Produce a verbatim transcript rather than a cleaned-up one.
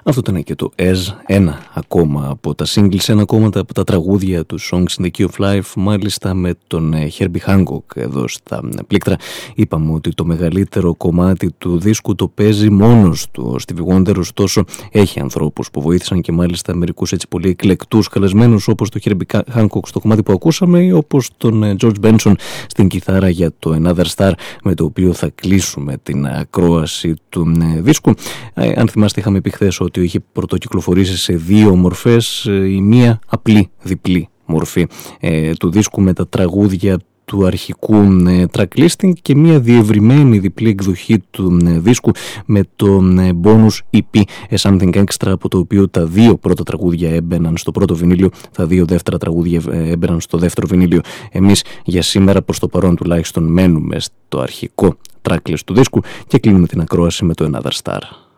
Αυτό ήταν και το As, ένα ακόμα από τα singles, ένα ακόμα από τα τραγούδια του Songs in the Key of Life, μάλιστα με τον Herbie Hancock εδώ στα πλήκτρα. Είπαμε ότι το μεγαλύτερο κομμάτι του δίσκου το παίζει μόνος του ο Stevie Wonder, ωστόσο έχει ανθρώπους που βοήθησαν και μάλιστα μερικούς έτσι πολύ εκλεκτούς καλεσμένους, όπως το Herbie Hancock στο κομμάτι που ακούσαμε ή όπως τον George Benson στην κιθάρα για το Another Star, με το οποίο θα κλείσουμε την ακρόαση του δίσκου. Αν θυμάστε, είχαμε πει χθες ότι είχε πρωτοκυκλοφορήσει σε δύο μορφές, η μία απλή διπλή μορφή ε, του δίσκου με τα τραγούδια του αρχικού ε, tracklisting και μια διευρυμένη διπλή εκδοχή του ε, δίσκου με το ε, bonus ι πι A Something Extra, από το οποίο τα δύο πρώτα τραγούδια έμπαιναν στο πρώτο βινίλιο, τα δύο δεύτερα τραγούδια ε, έμπαιναν στο δεύτερο βινίλιο. Εμείς για σήμερα προς το παρόν τουλάχιστον μένουμε στο αρχικό tracklist του δίσκου και κλείνουμε την ακρόαση με το Another Star.